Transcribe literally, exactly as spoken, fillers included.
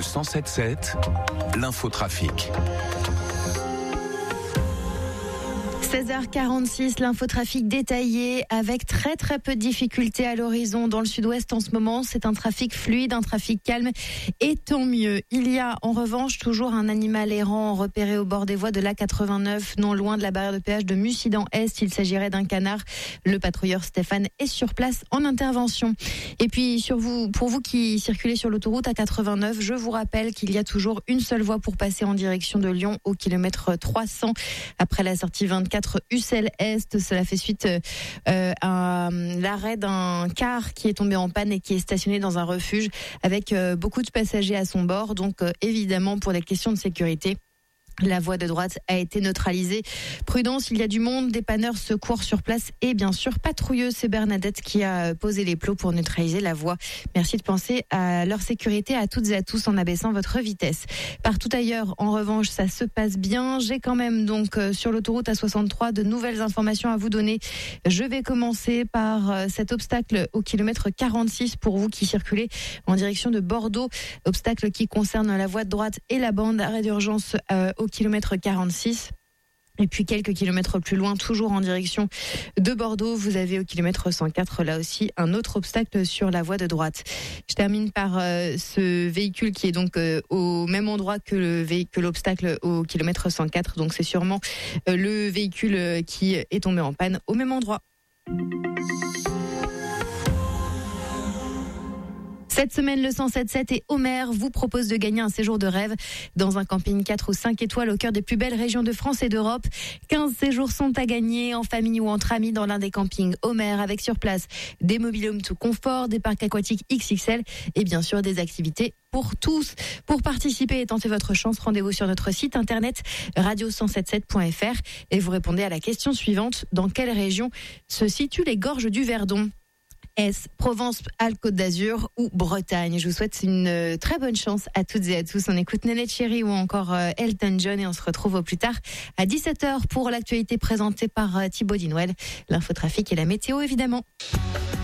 cent sept sept, l'infotrafic. seize heures quarante-six, l'infotrafic détaillé avec très très peu de difficultés à l'horizon dans le sud-ouest en ce moment. C'est un trafic fluide, un trafic calme et tant mieux. Il y a en revanche toujours un animal errant repéré au bord des voies de l'A quatre-vingt-neuf, non loin de la barrière de péage de Mussidan-Est. Il s'agirait d'un canard. Le patrouilleur Stéphane est sur place en intervention. Et puis sur vous, pour vous qui circulez sur l'autoroute A quatre-vingt-neuf, je vous rappelle qu'il y a toujours une seule voie pour passer en direction de Lyon au kilomètre trois cents après la sortie vingt-quatre Ussel Est. Cela fait suite euh, à l'arrêt d'un car qui est tombé en panne et qui est stationné dans un refuge avec euh, beaucoup de passagers à son bord. Donc euh, évidemment, pour des questions de sécurité, la voie de droite a été neutralisée. Prudence, il y a du monde, dépanneurs, secours sur place et bien sûr patrouilleuse. C'est Bernadette qui a posé les plots pour neutraliser la voie. Merci de penser à leur sécurité à toutes et à tous en abaissant votre vitesse. Partout ailleurs, en revanche, ça se passe bien. J'ai quand même donc sur l'autoroute A soixante-trois de nouvelles informations à vous donner. Je vais commencer par cet obstacle au kilomètre quarante-six pour vous qui circulez en direction de Bordeaux. Obstacle qui concerne la voie de droite et la bande. Arrêt d'urgence euh, au kilomètre quarante-six. Et puis quelques kilomètres plus loin, toujours en direction de Bordeaux, vous avez au kilomètre cent quatre, là aussi, un autre obstacle sur la voie de droite. Je termine par euh, ce véhicule qui est donc euh, au même endroit que le véhicule, l'obstacle au kilomètre cent quatre. Donc c'est sûrement euh, le véhicule euh, qui est tombé en panne au même endroit. Cette semaine, le cent sept sept et Homer vous propose de gagner un séjour de rêve dans un camping quatre ou cinq étoiles au cœur des plus belles régions de France et d'Europe. quinze séjours sont à gagner en famille ou entre amis dans l'un des campings Homer avec sur place des mobil-homes tout confort, des parcs aquatiques X X L et bien sûr des activités pour tous. Pour participer et tenter votre chance, rendez-vous sur notre site internet radio cent soixante-sept point f r et vous répondez à la question suivante. Dans quelle région se situent les gorges du Verdon ? Est-ce Provence, Alpes, Côte d'Azur ou Bretagne? Je vous souhaite une très bonne chance à toutes et à tous. On écoute Nénette Chérie ou encore Elton John et on se retrouve au plus tard à dix-sept heures pour l'actualité présentée par Thibaut Dinouel, l'infotrafic et la météo évidemment.